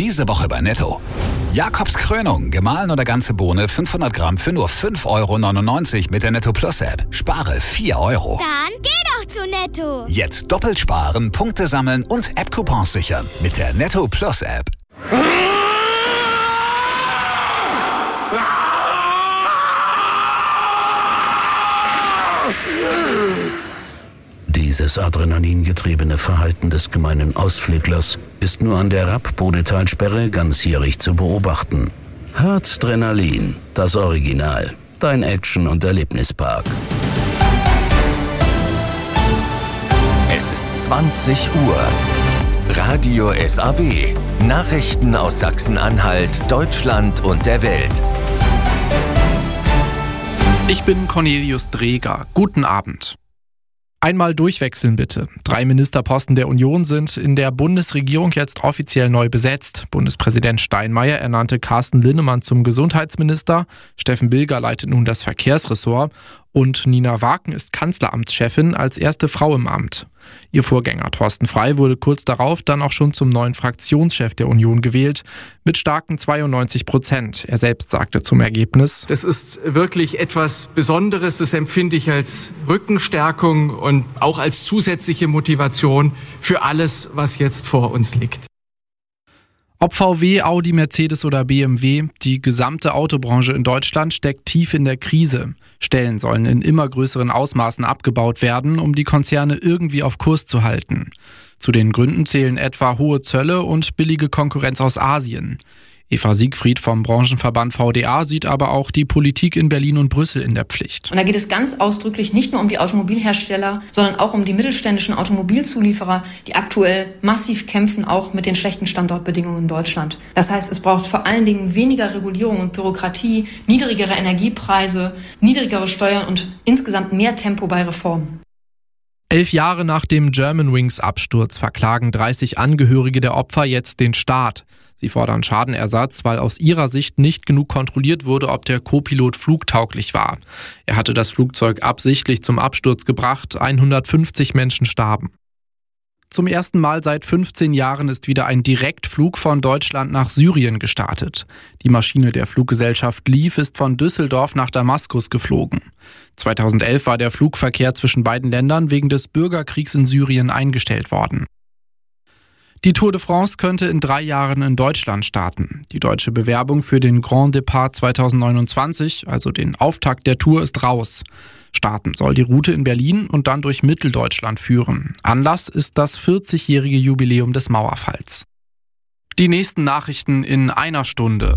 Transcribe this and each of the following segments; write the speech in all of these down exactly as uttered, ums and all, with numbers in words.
Diese Woche bei Netto. Jakobs Krönung, gemahlen oder ganze Bohne fünfhundert Gramm für nur fünf Euro neunundneunzig mit der Netto Plus App. Spare vier Euro. Dann geh doch zu Netto. Jetzt doppelt sparen, Punkte sammeln und App-Coupons sichern mit der Netto Plus App. Dieses adrenalingetriebene Verhalten des gemeinen Ausflüglers ist nur an der Rapp-Bodetalsperre ganzjährig zu beobachten. Harzdrenalin, das Original. Dein Action- und Erlebnispark. Es ist zwanzig Uhr. Radio S A W. Nachrichten aus Sachsen-Anhalt, Deutschland und der Welt. Ich bin Cornelius Dreger. Guten Abend. Einmal durchwechseln bitte. Drei Ministerposten der Union sind in der Bundesregierung jetzt offiziell neu besetzt. Bundespräsident Steinmeier ernannte Carsten Linnemann zum Gesundheitsminister, Steffen Bilger leitet nun das Verkehrsressort und Nina Waken ist Kanzleramtschefin als erste Frau im Amt. Ihr Vorgänger Thorsten Frey wurde kurz darauf dann auch schon zum neuen Fraktionschef der Union gewählt, mit starken zweiundneunzig Prozent. Er selbst sagte zum Ergebnis: Das ist wirklich etwas Besonderes, das empfinde ich als Rückenstärkung und auch als zusätzliche Motivation für alles, was jetzt vor uns liegt. Ob V W, Audi, Mercedes oder B M W, die gesamte Autobranche in Deutschland steckt tief in der Krise. Stellen sollen in immer größeren Ausmaßen abgebaut werden, um die Konzerne irgendwie auf Kurs zu halten. Zu den Gründen zählen etwa hohe Zölle und billige Konkurrenz aus Asien. Eva Siegfried vom Branchenverband V D A sieht aber auch die Politik in Berlin und Brüssel in der Pflicht. Und da geht es ganz ausdrücklich nicht nur um die Automobilhersteller, sondern auch um die mittelständischen Automobilzulieferer, die aktuell massiv kämpfen, auch mit den schlechten Standortbedingungen in Deutschland. Das heißt, es braucht vor allen Dingen weniger Regulierung und Bürokratie, niedrigere Energiepreise, niedrigere Steuern und insgesamt mehr Tempo bei Reformen. Elf Jahre nach dem Germanwings-Absturz verklagen dreißig Angehörige der Opfer jetzt den Staat. Sie fordern Schadenersatz, weil aus ihrer Sicht nicht genug kontrolliert wurde, ob der Co-Pilot flugtauglich war. Er hatte das Flugzeug absichtlich zum Absturz gebracht, hundertfünfzig Menschen starben. Zum ersten Mal seit fünfzehn Jahren ist wieder ein Direktflug von Deutschland nach Syrien gestartet. Die Maschine der Fluggesellschaft Leaf ist von Düsseldorf nach Damaskus geflogen. zweitausendelf war der Flugverkehr zwischen beiden Ländern wegen des Bürgerkriegs in Syrien eingestellt worden. Die Tour de France könnte in drei Jahren in Deutschland starten. Die deutsche Bewerbung für den Grand Départ zweitausendneunundzwanzig, also den Auftakt der Tour, ist raus. Starten soll die Route in Berlin und dann durch Mitteldeutschland führen. Anlass ist das vierzigjährige Jubiläum des Mauerfalls. Die nächsten Nachrichten in einer Stunde.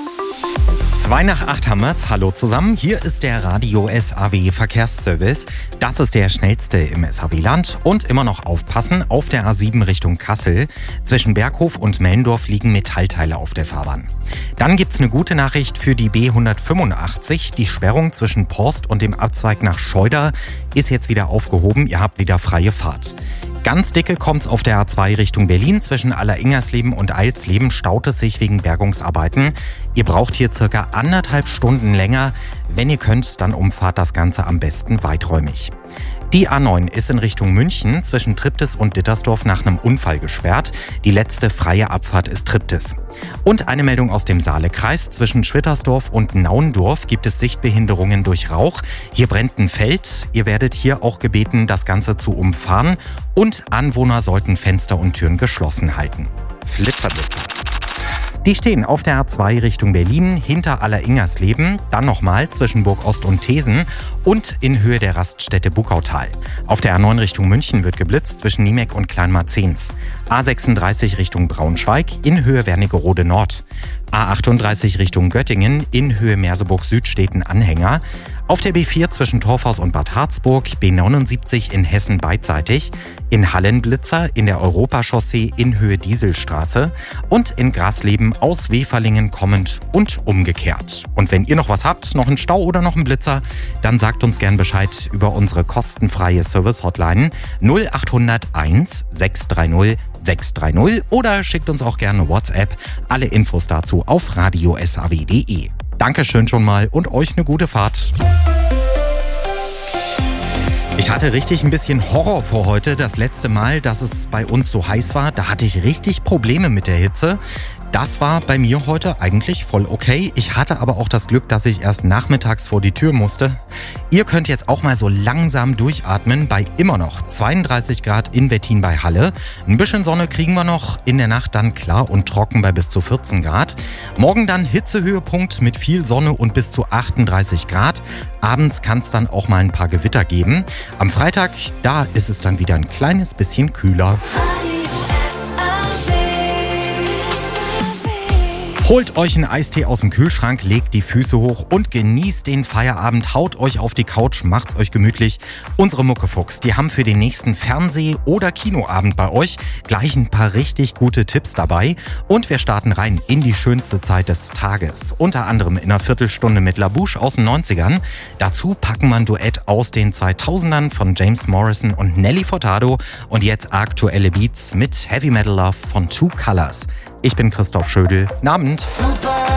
Zwei nach acht haben wir's. Hallo zusammen, hier ist der Radio S A W Verkehrsservice. Das ist der schnellste im S A W-Land. Und immer noch aufpassen, auf der A sieben Richtung Kassel. Zwischen Berghof und Mellendorf liegen Metallteile auf der Fahrbahn. Dann gibt's eine gute Nachricht für die B hundertfünfundachtzig. Die Sperrung zwischen Porst und dem Abzweig nach Scheuder ist jetzt wieder aufgehoben. Ihr habt wieder freie Fahrt. Ganz dicke kommt's auf der A zwei Richtung Berlin. Zwischen Alleringersleben und Eilsleben staut es sich wegen Bergungsarbeiten. Ihr braucht hier circa anderthalb Stunden länger. Wenn ihr könnt, dann umfahrt das Ganze am besten weiträumig. Die A neun ist in Richtung München zwischen Triptis und Dittersdorf nach einem Unfall gesperrt. Die letzte freie Abfahrt ist Triptis. Und eine Meldung aus dem Saalekreis. Zwischen Schwittersdorf und Naundorf gibt es Sichtbehinderungen durch Rauch. Hier brennt ein Feld. Ihr werdet hier auch gebeten, das Ganze zu umfahren. Und Anwohner sollten Fenster und Türen geschlossen halten. Flitzerblitzer. Die stehen auf der A zwei Richtung Berlin, hinter Alleringersleben, dann nochmal zwischen Burg Ost und Thesen und in Höhe der Raststätte Buckautal. Auf der A neun Richtung München wird geblitzt zwischen Niemek und Kleinmarzens. A sechsunddreißig Richtung Braunschweig, in Höhe Wernigerode Nord. A achtunddreißig Richtung Göttingen, in Höhe Merseburg Süd steht ein Anhänger. Auf der B vier zwischen Torfhaus und Bad Harzburg, B neunundsiebzig in Hessen beidseitig, in Hallenblitzer in der Europachaussee in Höhe Dieselstraße und in Grasleben aus Weferlingen kommend und umgekehrt. Und wenn ihr noch was habt, noch einen Stau oder noch einen Blitzer, dann sagt uns gern Bescheid über unsere kostenfreie Service-Hotline null achthundert eins sechs drei null sechs drei null oder schickt uns auch gerne WhatsApp. Alle Infos dazu auf radio s a w punkt d e. Dankeschön schon mal und euch eine gute Fahrt. Ich hatte richtig ein bisschen Horror vor heute. Das letzte Mal, dass es bei uns so heiß war, da hatte ich richtig Probleme mit der Hitze. Das war bei mir heute eigentlich voll okay. Ich hatte aber auch das Glück, dass ich erst nachmittags vor die Tür musste. Ihr könnt jetzt auch mal so langsam durchatmen bei immer noch zweiunddreißig Grad in Wettin bei Halle. Ein bisschen Sonne kriegen wir noch, in der Nacht dann klar und trocken bei bis zu vierzehn Grad. Morgen dann Hitzehöhepunkt mit viel Sonne und bis zu achtunddreißig Grad. Abends kann es dann auch mal ein paar Gewitter geben. Am Freitag, da ist es dann wieder ein kleines bisschen kühler. Holt euch einen Eistee aus dem Kühlschrank, legt die Füße hoch und genießt den Feierabend. Haut euch auf die Couch, macht's euch gemütlich. Unsere Muckefuchs, die haben für den nächsten Fernseh- oder Kinoabend bei euch gleich ein paar richtig gute Tipps dabei. Und wir starten rein in die schönste Zeit des Tages. Unter anderem in einer Viertelstunde mit La Bouche aus den neunzigern. Dazu packen wir ein Duett aus den zweitausendern von James Morrison und Nelly Furtado. Und jetzt aktuelle Beats mit Heavy Metal Love von Two Colors. Ich bin Christoph Schödel. Guten Abend.